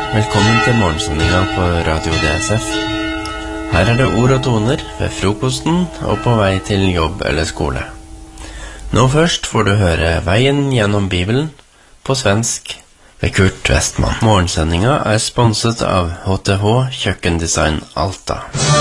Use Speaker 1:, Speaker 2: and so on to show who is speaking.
Speaker 1: Velkommen til morgensendinga på Radio DSF. Her det ord og toner ved frokosten og på vei til jobb eller skole. Nå først får du høre Veien gjennom Bibelen på svensk ved Kurt Westman. Morgensendinga sponset av HTH Kjøkkendesign Alta.